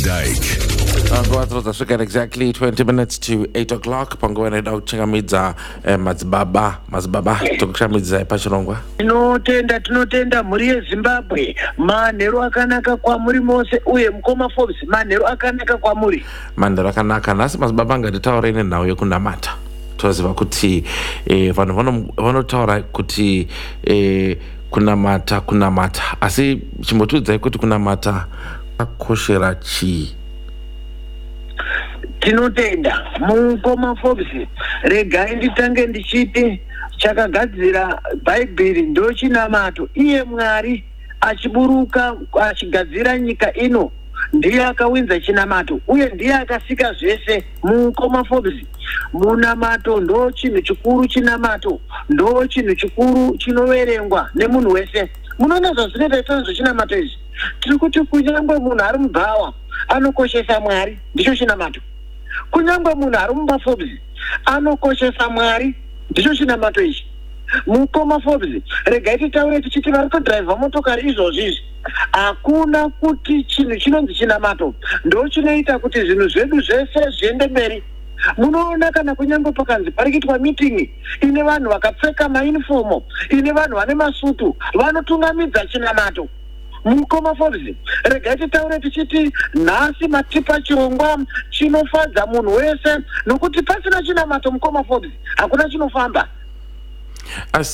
Dyke. At exactly 20 minutes to 8 o'clock. Pangwene da uchingamidza mazibaba tokuchamidza pachirongwa. Tinotenda muri yeZimbabwe manheru akanaka kwamuri mose uye mukoma Forbes manheru akanaka kwamuri. Manheru akanaka nhasi mazibaba ngatitaure nenhau yekunamata. Toziva kuti vanhu vanotaura kuti kunamata asi chimbotudzai kuti kunamata kwakoshera chii? Tinotenda mukoma Forbes regai nditange ndichiti chakagadzira Bhaibheri ndochinamato. Iye Mwari achiburuka achigadzira nyika ino ndiye akawinza chinamato uye ndiye akasika zvese. Mukoma Forbes munamato ndo chinhu chikuru, chinamato ndo chinhu chikuru chinoverengwa nemunhu wese. Munoona zvazvinoita itonzo chinamato izvi tiri kuti kunyangwe munhu ari mubhawa anokoshesa Mwari, ndicho chinamato. Kunyangwe munhu ari mumaForbes anokoshesa Mwari, ndicho chinamato ichi. Mukoma Forbes regai titaure tichiti vari kudhiraivha motokari izvozvi hakuna kuti chinhu chinonzi chinamato ndo chinoita kuti zvinhu zvedu zvese zviende mberi. Munoona kana kunyangwe pakanzi pari kuitwa meeting ine vanhu vakapfeka maunifomo, ine vanhu vane masutu vanotungamidza chinamato. Mukoma Forbes regai titaure tichiti nhasi matipa chirongwa chinofadza munhu wese nokuti pasina chinamato mukoma Forbes hakuna chinofamba.